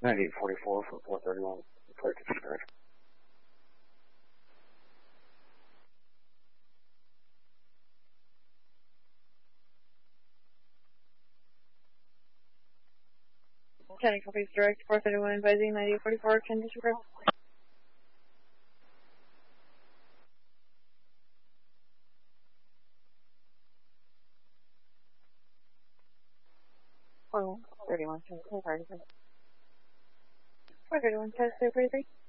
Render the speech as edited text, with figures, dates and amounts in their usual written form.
9844 for 431. Clear to discourage. County copies direct 431 advising 9844 can disregard. Oh, 31, 431, test 333.